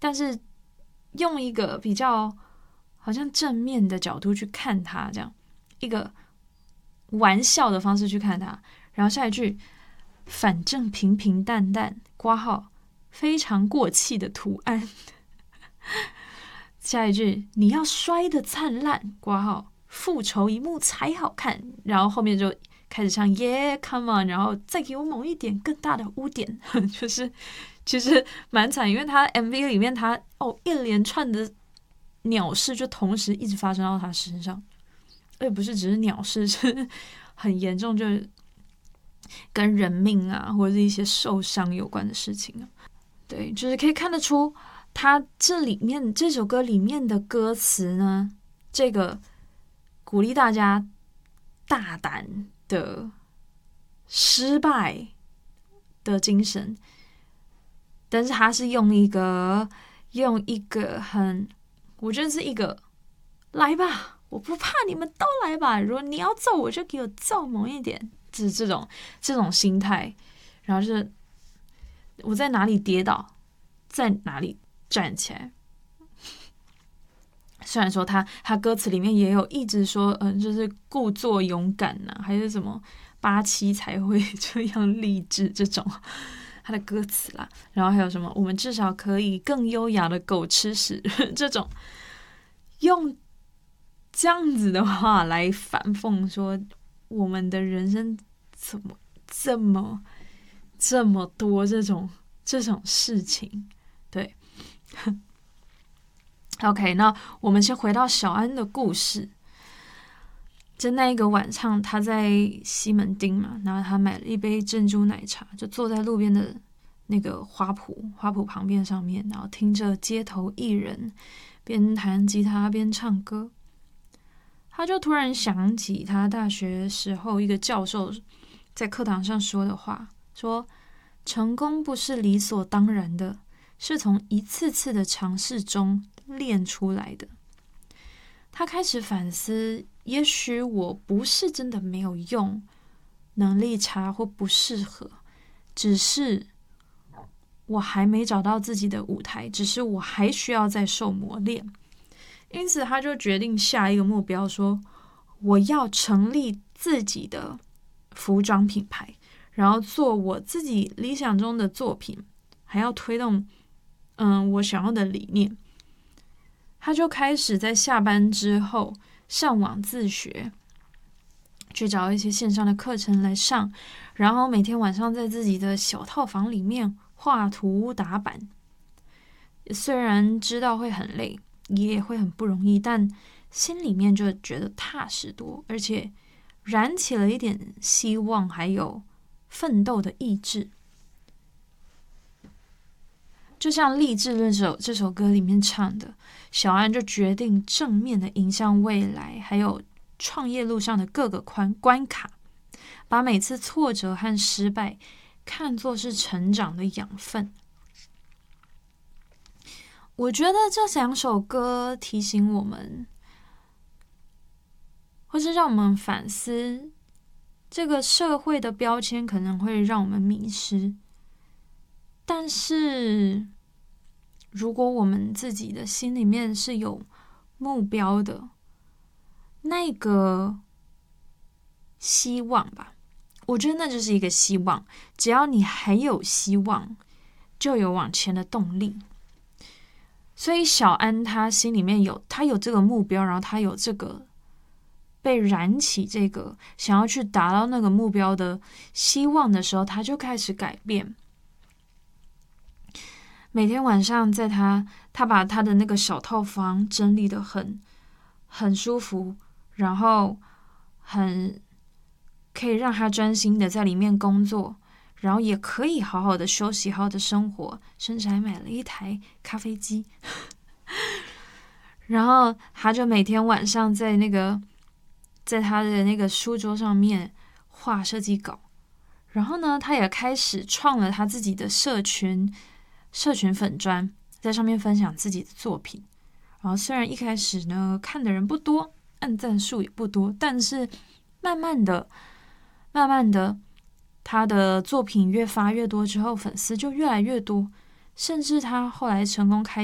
但是用一个比较好像正面的角度去看它，这样一个玩笑的方式去看它。然后下一句，反正平平淡淡，括号非常过气的图案。下一句，你要摔得灿烂，括号复仇一幕才好看。然后后面就开始唱 Yeah come on， 然后再给我某一点更大的污点，就是其实蛮惨，因为他 MV 里面他一连串的鸟事就同时一直发生到他身上，而且不是只是鸟事，是很严重，就是跟人命啊或者是一些受伤有关的事情啊。对，就是可以看得出他这首歌里面的歌词呢，这个鼓励大家大胆的失败的精神，但是他是用一个很，我觉得是一个来吧，我不怕，你们都来吧，如果你要揍我就给我揍猛一点，就是这种心态。然后就是我在哪里跌倒在哪里站起来。虽然说他歌词里面也有一直说就是故作勇敢啊，还是什么87才会这样励志这种他的歌词啦，然后还有什么我们至少可以更优雅的狗吃屎这种，用这样子的话来反讽说我们的人生怎么这么多这种事情。对OK， 那我们先回到小安的故事。在那一个晚上，他在西门町嘛，然后他买了一杯珍珠奶茶，就坐在路边的那个花圃旁边上面，然后听着街头艺人边弹吉他边唱歌。他就突然想起他大学时候一个教授在课堂上说的话，说成功不是理所当然的，是从一次次的尝试中练出来的。他开始反思，也许我不是真的没有用，能力差或不适合，只是我还没找到自己的舞台，只是我还需要再受磨练。因此他就决定下一个目标，说我要成立自己的服装品牌，然后做我自己理想中的作品，还要推动我想要的理念。他就开始在下班之后上网自学，去找一些线上的课程来上，然后每天晚上在自己的小套房里面画图打板。虽然知道会很累，也会很不容易，但心里面就觉得踏实多，而且燃起了一点希望，还有奋斗的意志。就像《励志》这首歌里面唱的，小安就决定正面的迎向未来，还有创业路上的各个关卡，把每次挫折和失败看作是成长的养分。我觉得这2首歌提醒我们，或是让我们反思，这个社会的标签可能会让我们迷失，但是如果我们自己的心里面是有目标的，那个希望吧，我觉得那就是一个希望。只要你还有希望，就有往前的动力。所以小安他心里面有这个目标，然后他有这个被燃起这个想要去达到那个目标的希望的时候，他就开始改变。每天晚上在他把他的那个小套房整理得很舒服，然后很可以让他专心的在里面工作，然后也可以好好的休息，好好的生活，甚至还买了一台咖啡机。然后他就每天晚上在他的那个书桌上面画设计稿，然后呢，他也开始创了他自己的社群粉专，在上面分享自己的作品。然后虽然一开始呢看的人不多，按赞数也不多，但是慢慢的他的作品越发越多之后，粉丝就越来越多，甚至他后来成功开